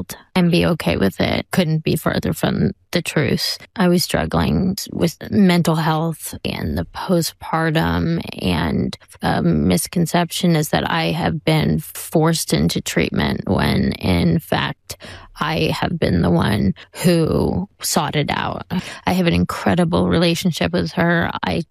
and be okay with it. Couldn't be further from the truth. I was struggling with mental health, and the postpartum and misconception is that I have been forced into treatment when in fact I have been the one who sought it out. I have an incredible relationship with her. I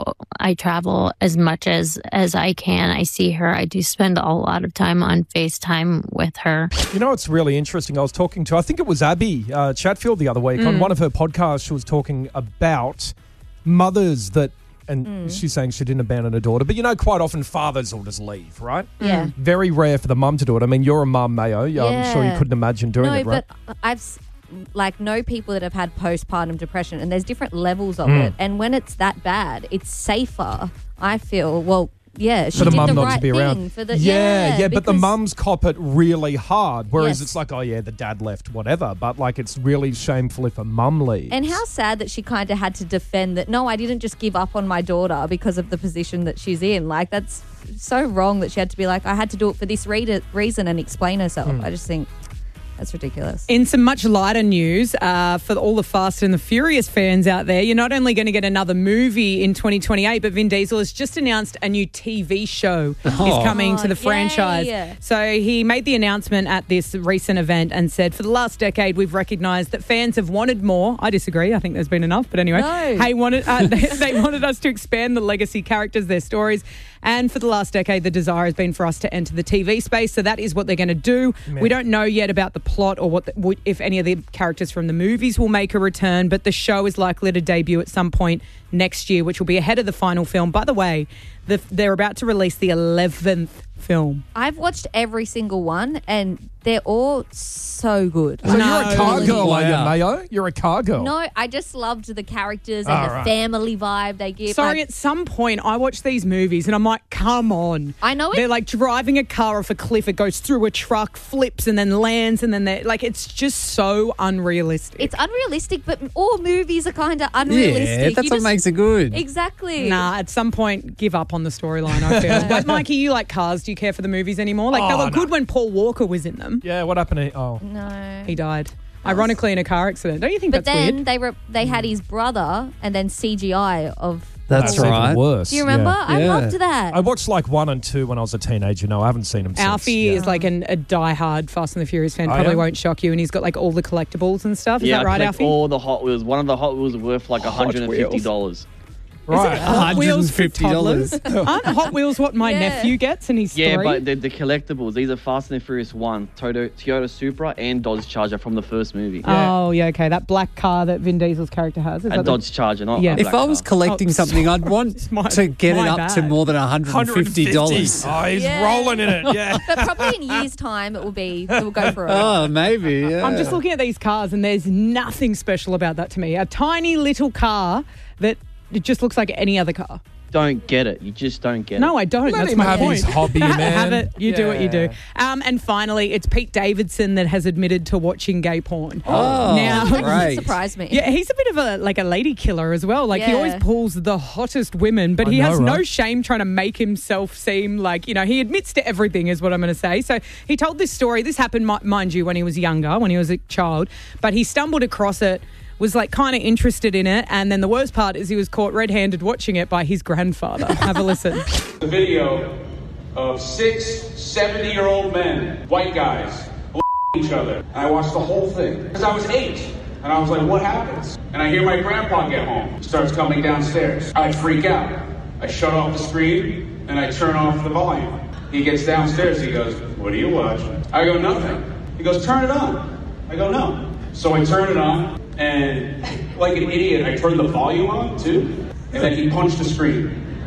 travel as much as I can. I see her. I do spend a lot of time on FaceTime with her. You know, it's really interesting. I was talking to, I think it was Abby Chatfield the other week. On one of her podcasts, she was talking about mothers that, and she's saying she didn't abandon her daughter. But, you know, quite often fathers will just leave, right? Yeah. Very rare for the mum to do it. I mean, you're a mum, Mayo. I'm sure you couldn't imagine doing it, right? No, but I've know people that have had postpartum depression, and there's different levels of it. And when it's that bad, it's safer, I feel. Well, yeah, she for the did mum the not right to be thing around. for the but the mums cop it really hard. Whereas Yes. it's like, oh yeah, the dad left, whatever. But like, it's really shameful if a mum leaves. And how sad that she kind of had to defend that. No, I didn't just give up on my daughter because of the position that she's in. Like, that's so wrong that she had to be like, I had to do it for this reason and explain herself. I just think that's ridiculous. In some much lighter news, for all the Fast and the Furious fans out there, you're not only going to get another movie in 2028, but Vin Diesel has just announced a new TV show is coming to the franchise. Yay. So he made the announcement at this recent event and said, for the last decade, we've recognised that fans have wanted more. I disagree. I think there's been enough. But anyway, No. they wanted us to expand the legacy characters, their stories. And for the last decade, the desire has been for us to enter the TV space. So that is what they're going to do. We don't know yet about the plot or if any of the characters from the movies will make a return, but the show is likely to debut at some point next year, which will be ahead of the final film. By the way, they're about to release the 11th film. I've watched every single one, and they're all so good. So you're a car girl, are you, Wow. Mayo? You're a car girl. No, I just loved the characters and the family vibe they give. Sorry, Like, at some point I watch these movies and I'm like, come on. I know it- They're like driving a car off a cliff. It goes through a truck, flips and then lands and then they're like, it's just so unrealistic. it's unrealistic, but all movies are kind of unrealistic. Yeah, that's what makes it good. Exactly. Nah, at some point, give up on the storyline, I feel. But Mikey, you like cars. Do you care for the movies anymore? Like, they were good when Paul Walker was in them. Yeah, what happened to... Oh. No. He died. Ironically, in a car accident. Don't you think But that's then weird? they had his brother and then CGI of... That's even right. worse. Do you remember? Yeah. I Yeah. loved that. I watched like 1 and 2 when I was a teenager. No, I haven't seen them since. Alfie Yeah. is like a die-hard Fast and the Furious fan. Oh, Probably yeah? won't shock you. And he's got like all the collectibles and stuff. Is Yeah, that I right, collect Alfie? all the Hot Wheels. One of the Hot Wheels are worth like $150. Right. Hot Wheels for toddlers? $150. Aren't Hot Wheels what my Yeah. nephew gets and he's Yeah, 3? but the collectibles, these are Fast and the Furious 1, Toyota Supra and Dodge Charger from the first movie. Oh, yeah, okay. That black car that Vin Diesel's character has. Is A that the- Dodge Charger, not Yeah. a If black I was car. collecting something, I'd want my- to get it my up to bad. more than $150. Oh, he's Yeah. rolling in it. Yeah. But probably in years' time, it will go for a... Oh, maybe, yeah. I'm just looking at these cars and there's nothing special about that to me. A tiny little car that it just looks like any other car. Don't get it. You just don't get No, it. I don't. Let That's him my have point. his hobby, man. Have it. You do what you do. Yeah. And finally, it's Pete Davidson that has admitted to watching gay porn. Oh, Now- That doesn't great. surprise me. Yeah, he's a bit of a lady killer as well. Like he Yeah. always pulls the hottest women, but I he know, has no right? shame trying to make himself seem like, he admits to everything is what I'm going to say. So he told this story. This happened, mind you, when he was younger, when he was a child, but he stumbled across it, was like kind of interested in it, and then the worst part is he was caught red-handed watching it by his grandfather. Have a listen. The video of 6 70-year-old men, white guys, each other. I watched the whole thing because I was 8, and I was like, what happens? And I hear my grandpa get home. He starts coming downstairs. I freak out. I shut off the screen, and I turn off the volume. He gets downstairs. He goes, what are you watching? I go, nothing. He goes, turn it on. I go, no. So I turn it on, and like an idiot, I turned the volume on, too. And then he punched the screen.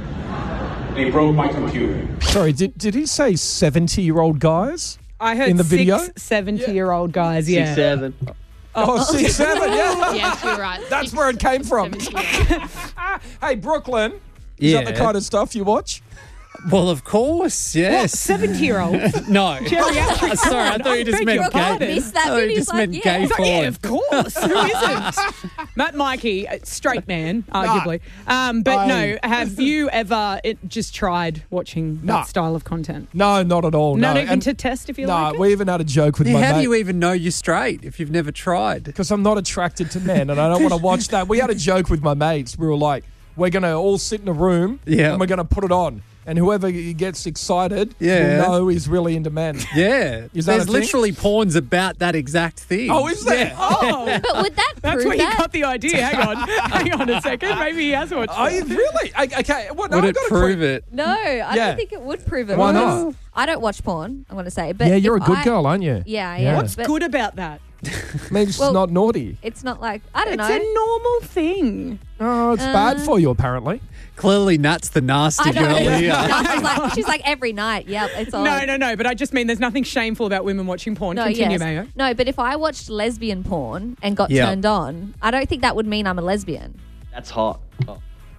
And he broke my computer. Sorry, did he say 70-year-old guys? I heard In the video? 6 70-year-old guys, yeah. 6'7". Oh, 6'7", yeah. Yes, you're right. That's where it came from. Hey, Brooklyn, is that the Yeah. kind of stuff you watch? Well, of course, yes. 70-year-olds? No. Geriatric Sorry, I thought you just meant pardon. gay. Missed that I thought bit. you He's just like, meant yeah. gay He's Yeah, porn. of course. Who isn't? Matt Mikey, straight man, arguably. But no, have you ever just tried watching that style of content? No, not at all. Not no. even And- to test if you No, like it? we even had a joke with Yeah, my how mate. do you even know you're straight if you've never tried? Because I'm not attracted to men and I don't want to watch that. We had a joke with my mates. We were like, we're going to all sit in a room and we're going to put it on. And whoever gets excited will know he's really into men. Yeah. Is that There's a thing? literally porns about that exact thing. Oh, is there? Yeah. Oh, But would that that's prove where that? he got the idea. Hang on a second. Maybe he has watched Oh, it. really? Okay. Well, no, Would I've it got a prove quick- it? No, I Yeah. don't think it would prove it. Why because not? I don't watch porn, I'm going to say. But Yeah, you're a if good I- girl, aren't you? Yeah, I am. What's But good about that? Maybe it's Well- not naughty. It's not like, I don't It's know. a normal thing. Oh, it's bad for you, apparently. Clearly, Nat's the nasty I know. girl here. No, she's like every night. Yep, it's all. No. But I just mean there's nothing shameful about women watching porn. No, Continue, yes. Mayo. No, but if I watched lesbian porn and got Yeah. turned on, I don't think that would mean I'm a lesbian. That's hot. Oh.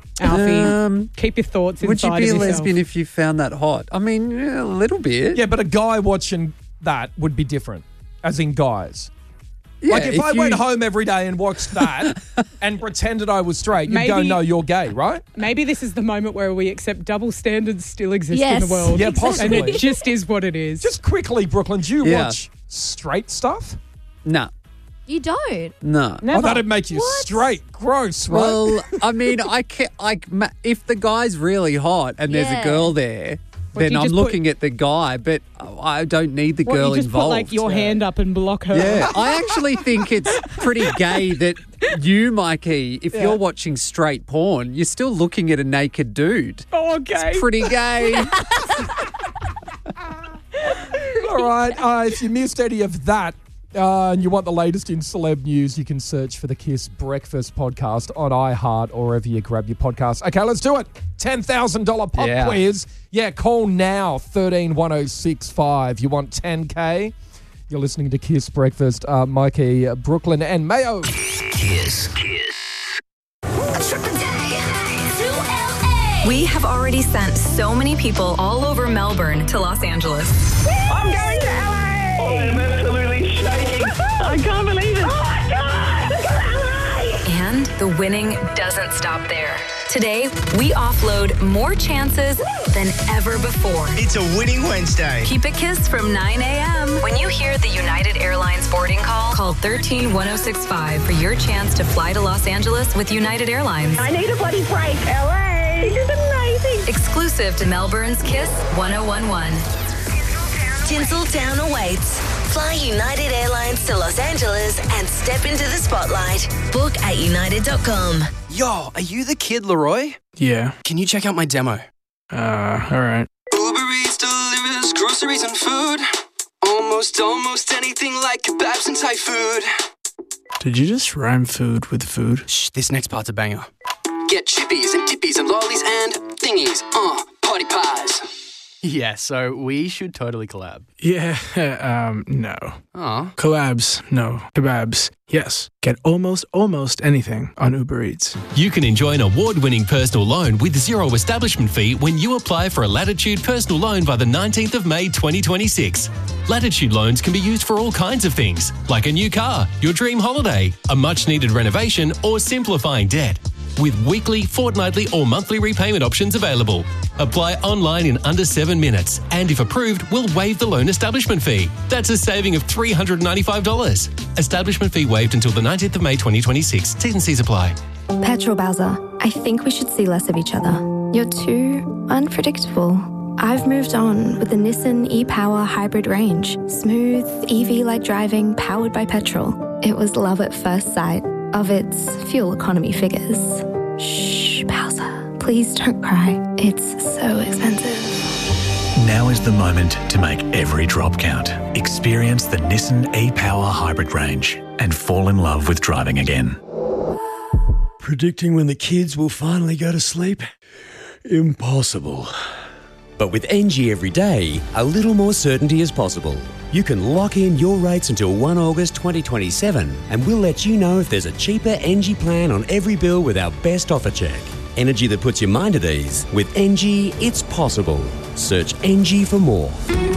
Alfie, keep your thoughts inside Would you be of a yourself. lesbian if you found that hot? I mean, yeah, a little bit. Yeah, but a guy watching that would be different, as in guys. Yeah, Like if I you- went home every day and watched that and pretended I was straight, you'd go, Maybe- no, you're gay, right? Maybe this is the moment where we accept double standards still exist in Yes. the world. Yeah, And possibly. it just is what it is. Just quickly, Brooklyn, do you Yeah. watch straight stuff? No. You don't. No. Oh, that'd make you straight. Gross, right? Well, I mean, I can't, if the guy's really hot and there's Yeah. a girl there, What, do then you I'm just looking at the guy, but I don't need the What, girl you just involved. put like your hand up and block her. Yeah, I actually think it's pretty gay that you, Mikey, if you're watching straight porn, you're still looking at a naked dude. Oh, okay. It's pretty gay. All right. If you missed any of that and you want the latest in celeb news, you can search for the Kiss Breakfast podcast on iHeart or wherever you grab your podcast. Okay, let's do it. $10,000 pop Yeah. quiz. Yeah, call now, 131065. You want 10K? You're listening to Kiss Breakfast. Mikey, Brooklyn, and Mayo. Kiss. We have already sent so many people all over Melbourne to Los Angeles. I'm going to LA! I'm absolutely shaking. I can't believe it. Oh my God! Let's go to LA! And the winning doesn't stop there. Today, we offload more chances than ever before. It's a winning Wednesday. Keep it Kiss from 9 a.m. When you hear the United Airlines boarding call 131065 for your chance to fly to Los Angeles with United Airlines. I need a bloody break. LA! This is amazing. Exclusive to Melbourne's Kiss 1011. Tinseltown awaits. Fly United Airlines to Los Angeles and step into the spotlight. Book at united.com. Yo, are you the kid, Leroy? Yeah. Can you check out my demo? All right. Uber Eats delivers groceries and food. Almost anything like kebabs and Thai food. Did you just rhyme food with food? Shh, this next part's a banger. Get chippies and tippies and lollies and thingies. Party pies. Yeah, so we should totally collab. Yeah, no. Aw. Collabs, no. Kebabs, yes. Get almost anything on Uber Eats. You can enjoy an award-winning personal loan with zero establishment fee when you apply for a Latitude personal loan by the 19th of May 2026. Latitude loans can be used for all kinds of things, like a new car, your dream holiday, a much-needed renovation, or simplifying debt. With weekly, fortnightly, or monthly repayment options available. Apply online in under 7 minutes, and if approved, we'll waive the loan establishment fee. That's a saving of $395. Establishment fee waived until the 19th of May 2026. T's and C's apply. Petrol Bowser, I think we should see less of each other. You're too unpredictable. I've moved on with the Nissan e-Power hybrid range. Smooth, EV-like driving, powered by petrol. It was love at first sight of its fuel economy figures. Shh, Bowser, please don't cry. It's so expensive. Now is the moment to make every drop count. Experience the Nissan e-Power hybrid range and fall in love with driving again. Predicting when the kids will finally go to sleep? Impossible. But with NG Everyday, a little more certainty is possible. You can lock in your rates until 1 August 2027 and we'll let you know if there's a cheaper NG plan on every bill with our best offer check. Energy that puts your mind at ease. With Engie, it's possible. Search Engie for more.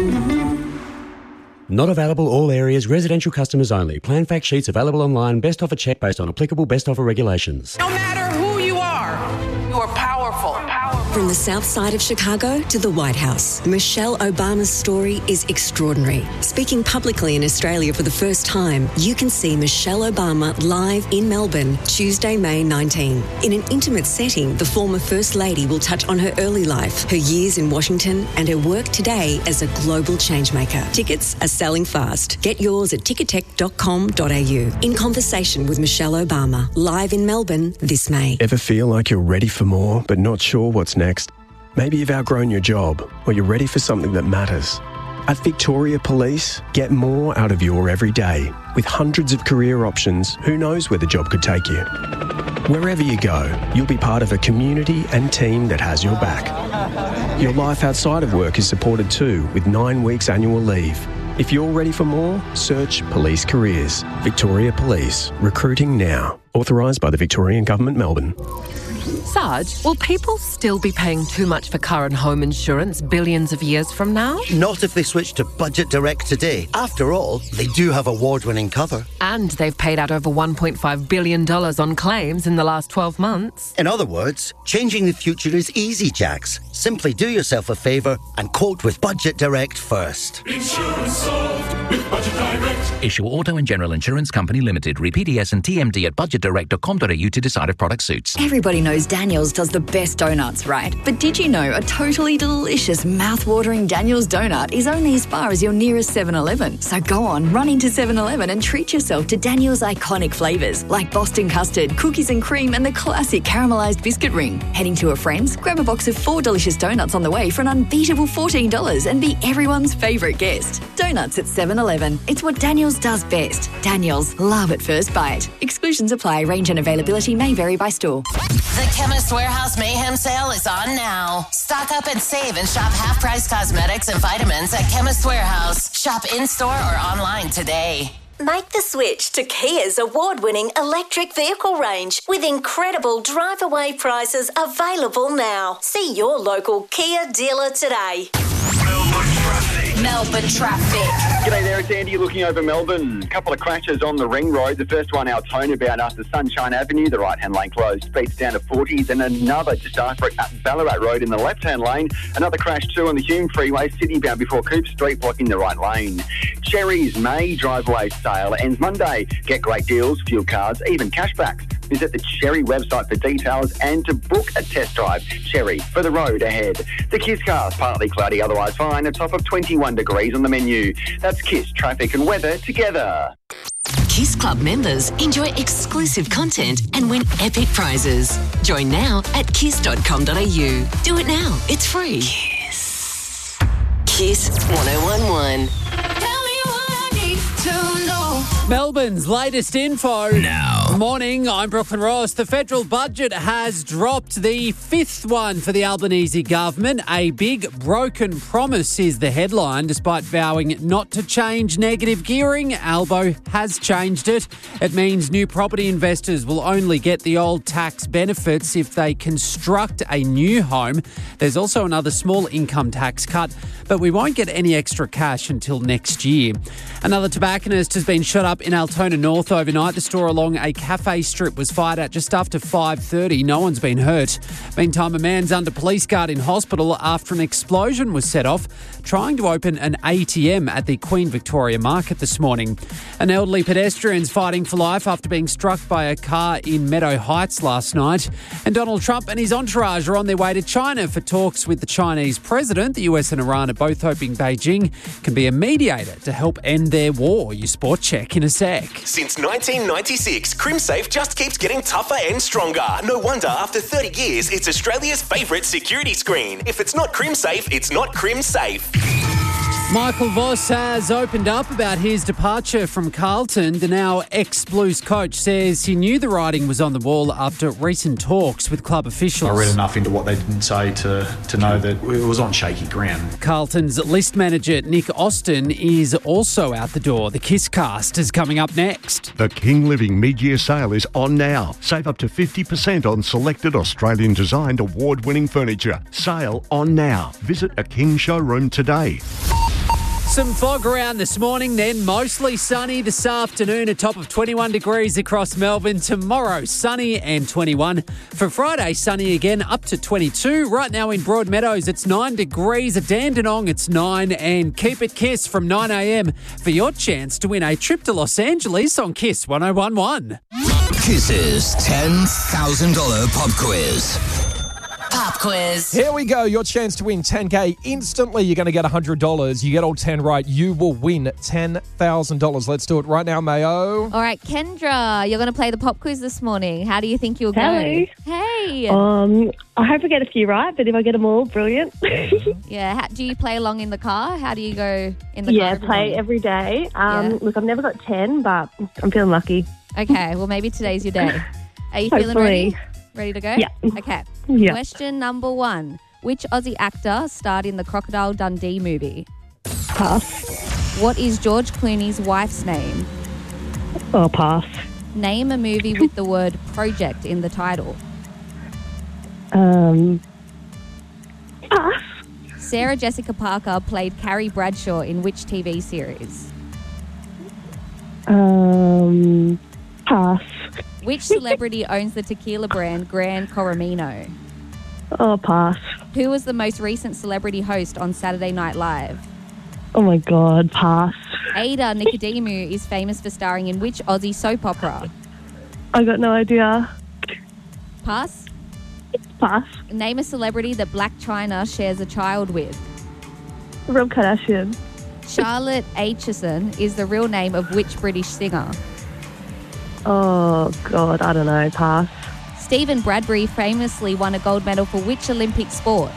Not available all areas, residential customers only. Plan fact sheets available online. Best offer check based on applicable best offer regulations. No matter who you are powerful. From the south side of Chicago to the White House, Michelle Obama's story is extraordinary. Speaking publicly in Australia for the first time, you can see Michelle Obama live in Melbourne, Tuesday, May 19. In an intimate setting, the former First Lady will touch on her early life, her years in Washington, and her work today as a global changemaker. Tickets are selling fast. Get yours at ticketek.com.au. In conversation with Michelle Obama, live in Melbourne this May. Ever feel like you're ready for more, but not sure what's next? Maybe you've outgrown your job, or you're ready for something that matters. At Victoria Police, get more out of your everyday. With hundreds of career options, who knows where the job could take you? Wherever you go, you'll be part of a community and team that has your back. Your life outside of work is supported too, with 9 weeks annual leave. If you're ready for more, search Police Careers. Victoria Police. Recruiting now. Authorised by the Victorian Government, Melbourne. Sarge, will people still be paying too much for car and home insurance billions of years from now? Not if they switch to Budget Direct today. After all, they do have award-winning cover. And they've paid out over $1.5 billion on claims in the last 12 months. In other words, changing the future is easy, Jax. Simply do yourself a favour and quote with Budget Direct first. Insurance solved with Budget Direct. Issue Auto and General Insurance Company Limited. Read PDS and TMD at budgetdirect.com.au to decide if product suits. Everybody knows Daniel's does the best donuts, right? But did you know a totally delicious, mouth-watering Daniel's donut is only as far as your nearest 7-Eleven? So go on, run into 7-Eleven and treat yourself to Daniel's iconic flavours like Boston custard, cookies and cream, and the classic caramelised biscuit ring. Heading to a friend's, grab a box of 4 delicious donuts on the way for an unbeatable $14 and be everyone's favourite guest. Donuts at 7-Eleven. It's what Daniel's does best. Daniel's, love at first bite. Exclusions apply. Range and availability may vary by store. The Chemist Warehouse Mayhem sale is on now. Stock up and save and shop half-price cosmetics and vitamins at Chemist Warehouse. Shop in-store or online today. Make the switch to Kia's award-winning electric vehicle range with incredible drive-away prices available now. See your local Kia dealer today. Melbourne traffic. G'day there, it's Andy looking over Melbourne. A couple of crashes on the Ring Road. The first one Altona bound after Sunshine Avenue, the right-hand lane closed, speeds down to 40. Then another just after Ballarat Road in the left-hand lane. Another crash too on the Hume Freeway, city bound before Cooper Street, blocking the right lane. Cherry's May drive-away sale ends Monday. Get great deals, fuel cards, even cashbacks. Visit the Cherry website for details and to book a test drive. Cherry, for the road ahead. The Kiss Cars, partly cloudy, otherwise fine, a top of 21 degrees on the menu. That's Kiss, traffic and weather together. Kiss Club members enjoy exclusive content and win epic prizes. Join now at kiss.com.au. Do it now. It's free. Kiss 1011. Melbourne's latest info. Now. Morning, I'm Brooklyn Ross. The federal budget has dropped the 5th one for the Albanese government. A big broken promise is the headline. Despite vowing not to change negative gearing, Albo has changed it. It means new property investors will only get the old tax benefits if they construct a new home. There's also another small income tax cut, but we won't get any extra cash until next year. Another tobacconist has been shot up in Altona North overnight. The store along a cafe strip was fired at just after 5:30. No one's been hurt. Meantime, a man's under police guard in hospital after an explosion was set off trying to open an ATM at the Queen Victoria Market this morning. An elderly pedestrian's fighting for life after being struck by a car in Meadow Heights last night. And Donald Trump and his entourage are on their way to China for talks with the Chinese president. The US and Iran are both hoping Beijing can be a mediator to help end their war. Your sport check in a sec. Since 1996, CrimSafe just keeps getting tougher and stronger. No wonder after 30 years, it's Australia's favourite security screen. If it's not CrimSafe, it's not CrimSafe. Michael Voss has opened up about his departure from Carlton. The now ex-Blues coach says he knew the writing was on the wall after recent talks with club officials. I read enough into what they didn't say to know that it was on shaky ground. Carlton's list manager Nick Austin is also out the door. The Kisscast is coming up next. The King Living mid-year sale is on now. Save up to 50% on selected Australian-designed award-winning furniture. Sale on now. Visit a King showroom today. Some fog around this morning, then mostly sunny this afternoon, a top of 21 degrees across Melbourne. Tomorrow, sunny and 21. For Friday, sunny again, up to 22. Right now in Broadmeadows, it's 9 degrees. At Dandenong, it's 9. And keep it Kiss from 9 a.m. for your chance to win a trip to Los Angeles on Kiss 101.1. Kiss's $10,000 pop quiz. Pop quiz. Here we go. Your chance to win $10,000 instantly. You're going to get $100. You get all 10 right, you will win $10,000. Let's do it right now, Mayo. All right, Kendra, you're going to play the pop quiz this morning. How do you think you'll go? Hello. Hey. I hope I get a few right, but if I get them all, brilliant. Yeah. Do you play along in the car? How do you go in the car? Yeah, play every day. Look, I've never got 10, but I'm feeling lucky. Okay, well, maybe today's your day. Are you feeling ready? Ready to go? Yeah. Okay. Yeah. Question number 1. Which Aussie actor starred in the Crocodile Dundee movie? Pass. What is George Clooney's wife's name? Oh, pass. Name a movie with the word project in the title. Pass. Sarah Jessica Parker played Carrie Bradshaw in which TV series? Pass. Which celebrity owns the tequila brand Gran Coromino? Oh, pass. Who was the most recent celebrity host on Saturday Night Live? Oh, my God, pass. Ada Nicodemu is famous for starring in which Aussie soap opera? I got no idea. Pass? Pass. Name a celebrity that Black China shares a child with. Rob Kardashian. Charlotte Aitchison is the real name of which British singer? Oh, God, I don't know. Pass. Stephen Bradbury famously won a gold medal for which Olympic sport?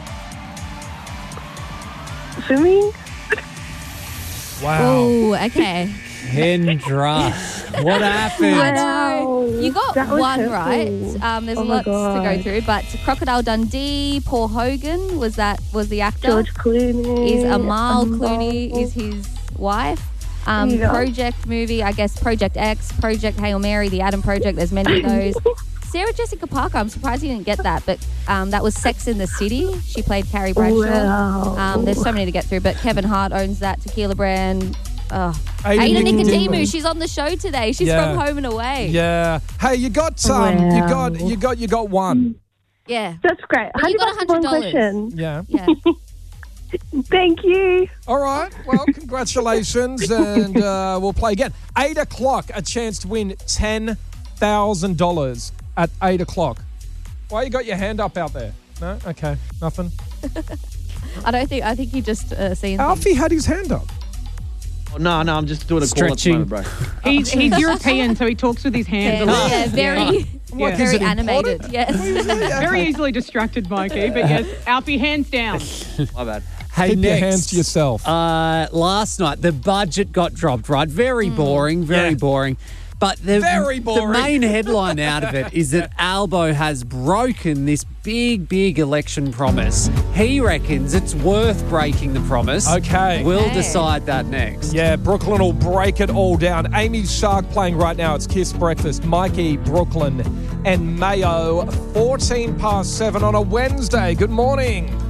Swimming? Wow. Oh, okay. Kendra, what happened? I know. You got That was one hurtful. right. There's Oh my lots to go God. through, but Crocodile Dundee, Paul Hogan was the actor. George Clooney. Is Amal Clooney is his wife. Yeah. Project movie, I guess Project X, Project Hail Mary, the Adam Project, there's many of those. Sarah Jessica Parker, I'm surprised you didn't get that, but that was Sex in the City. She played Carrie Bradshaw. Wow. There's so many to get through, but Kevin Hart owns that tequila brand. Ada Ada Nicodemu. Nicodemu, she's on the show today. She's Yeah. from Home and Away. Yeah. Hey, you got Wow. you got one. Yeah. That's great. But you got One $100. question. Yeah. Yeah. Thank you. All right. Well, congratulations, and we'll play again. 8 o'clock, a chance to win $10,000 at 8 o'clock. Why you got your hand up out there? No? Okay. Nothing. I think you just seen Alfie had his hand up. Oh, no, I'm just doing a call at the moment, bro. He's European, so he talks with his hands a lot. Yeah, very, Yeah. very animated. Yes. Very easily distracted, Mikey. But yes, Alfie, hands down. My bad. Hey, Keep your next, hands to yourself. Last night, the budget got dropped, right? Very boring, very boring. But the main headline out of it is that Albo has broken this big election promise. He reckons it's worth breaking the promise. Okay. We'll decide that next. Yeah, Brooklyn will break it all down. Amy Shark playing right now. It's Kiss Breakfast. Mikey, Brooklyn, and Mayo. 7:14 on a Wednesday. Good morning.